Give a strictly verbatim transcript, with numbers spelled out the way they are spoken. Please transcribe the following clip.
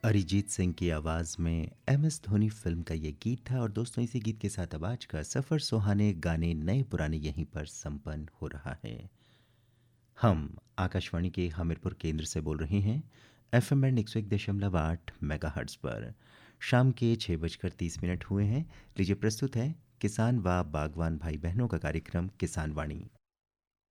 अरिजीत सिंह की आवाज़ में एम एस धोनी फिल्म का ये गीत था। और दोस्तों, इसी गीत के साथ अब आज का सफ़र सुहाने गाने नए पुराने यहीं पर संपन्न हो रहा है। हम आकाशवाणी के हमीरपुर केंद्र से बोल रहे हैं, एफ एम एंड एक सौ एक दशमलव आठ मेगा हर्ट्स पर। शाम के छः बजकर तीस मिनट हुए हैं। लीजिए प्रस्तुत है किसान व बागवान भाई बहनों का कार्यक्रम किसान वाणी।